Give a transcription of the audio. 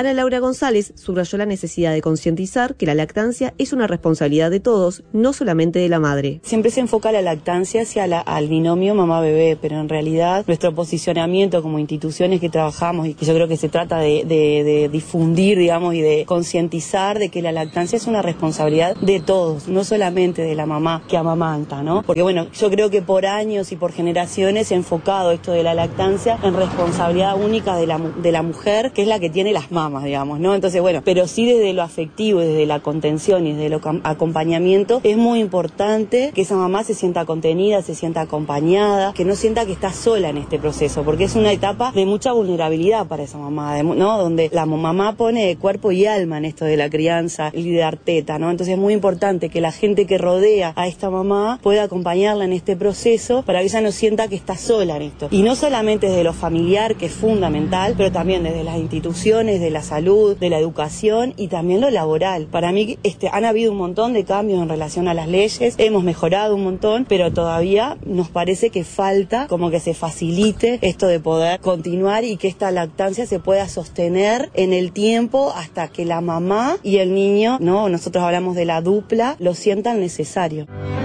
Ana Laura González subrayó la necesidad de concientizar que la lactancia es una responsabilidad de todos, no solamente de la madre. Siempre se enfoca la lactancia hacia al binomio mamá-bebé, pero en realidad nuestro posicionamiento como instituciones que trabajamos y que yo creo que se trata de difundir, digamos, y de concientizar de que la lactancia es una responsabilidad de todos, no solamente de la mamá que amamanta, ¿no? Porque bueno, yo creo que por años y por generaciones se ha enfocado esto de la lactancia en responsabilidad única de la mujer, que es la que tiene las mamas, digamos, ¿no? Entonces, bueno, pero sí desde lo afectivo, desde la contención y desde el acompañamiento, es muy importante que esa mamá se sienta contenida, se sienta acompañada, que no sienta que está sola en este proceso, porque es una etapa de mucha vulnerabilidad para esa mamá, ¿no? Donde la mamá pone cuerpo y alma en esto de la crianza y de dar teta, ¿no? Entonces es muy importante que la gente que rodea a esta mamá pueda acompañarla en este proceso para que ella no sienta que está sola en esto. Y no solamente desde lo familiar, que es fundamental, pero también desde las instituciones, de la salud, de la educación y también lo laboral. Para mí han habido un montón de cambios en relación a las leyes, hemos mejorado un montón, pero todavía nos parece que falta como que se facilite esto de poder continuar y que esta lactancia se pueda sostener en el tiempo hasta que la mamá y el niño, ¿no? Nosotros hablamos de la dupla, lo sientan necesario.